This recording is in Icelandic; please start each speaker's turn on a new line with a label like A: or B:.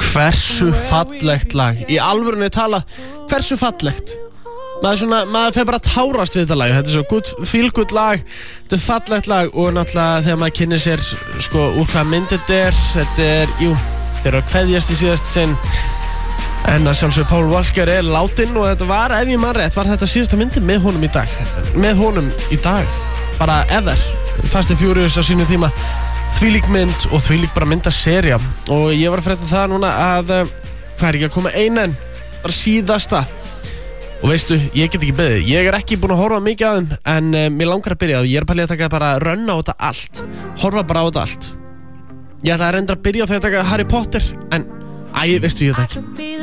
A: Hversu fallegt lag. Í alvörunni tala, hversu fallegt. Maður fer bara að tárast við þetta lag. Þetta svo feel good lag. Þetta fallegt lag. Og náttúrulega þegar maður kynir sér úr hvað mynd þetta er, þeir eru að kveðjast í síðast sinn. En að sjálfsög Paul Walker látin. Og þetta var, ef ég man rétt, var þetta síðasta myndi með honum í dag. Bara ever. Fast and Furious á sínu tíma. Þvílík mynd og þvílík bara myndaserja. Og ég var að frétta það núna að hvað ekki að koma einen, bara síðasta. Og veistu, ég get ekki beðið. Ég ekki búin að horfa mikið að þeim, en mér langar að byrja. Ég pælið að taka bara rönna á þetta allt. Horfa bara á þetta allt. Ég ætla að reynda að byrja á því að taka Harry Potter, en veistu, ég veit ekki.